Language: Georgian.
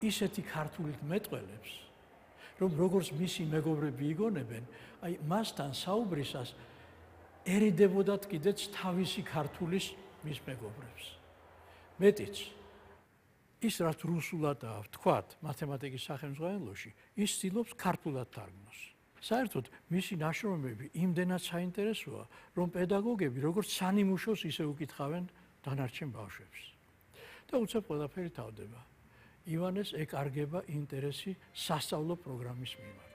ისეთი ქართულით მეტყველებს, რომ როგორც მისი მეგობრები იგონებენ, აი მასთან საუბრისას ერიდებოდათ კიდეც თავისი ქართულის მის მეგობრებს. მეტიც ის რაც რუსულადაა ვთქვათ მათემატიკის სახელმძღვანელოში, ის ცდილობს ქართულად თარგმნოს. საერთოდ მისი ნაშრომები იმდენად საინტერესოა, რომ პედაგოგები როგორც სანიმუშოს ისე უკითხავენ დანარჩენ ბავშვებს. და უცებ ყველაფერი თავდება. ივანეს ეკარგება ინტერესი სასწავლო პროგრამის მიმართ.